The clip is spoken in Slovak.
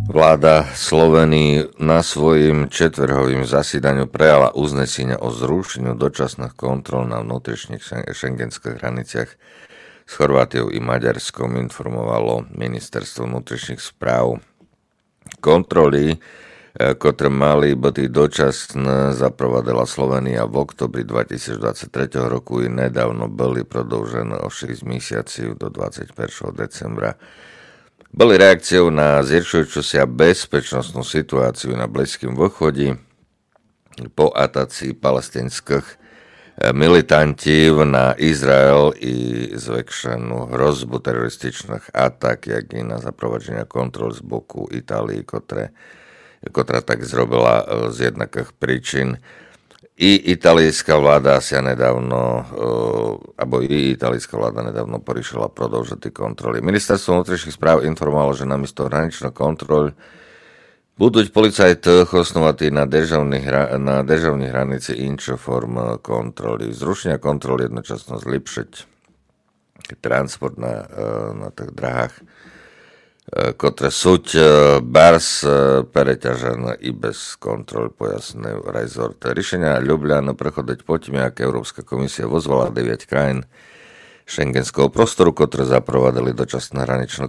Vláda Slovenii na svojim četvrhovým zasídaniu prijala uznesenia o zrušeniu dočasných kontrol na vnútrišných šengenských hraniciach s Chorvátiou i Maďarskom, informovalo ministerstvo vnútrišných správ. Kontroly, ktoré mali byť dočasné, zaprowadila Slovenia v oktobri 2023 roku i nedávno boli prodloužené o 6 mesiacov do 21. decembra. Boli reakciou na zhoršujúcu sa bezpečnostnú situáciu na Blízkym východe po ataci palestinských militantov na Izrael i zväčšenú hrozbu terorističných atak, jak i na zaprovádzanie kontrol z boku Itálii, ktorá tak zrobila z jednakých príčin. I italijská vláda nedávno poriešila prodĺžiť kontroly. Ministerstvo vnútrišných správ informovalo, že namiesto hraničných kontrol budú policajti osnovatí na državnej hranici inšo form kontroly. Zrušenia kontrol jednočasno zlepšiť transport na tých drahách, ktoré sú bars preťažené i bez kontrol, pojasňujú rezort. Riešenia Ljubljana prechodať po tým, ako Európska komisia vozvala 9 krajín šengenského prostoru, ktoré zaprovadili dočasné hraničné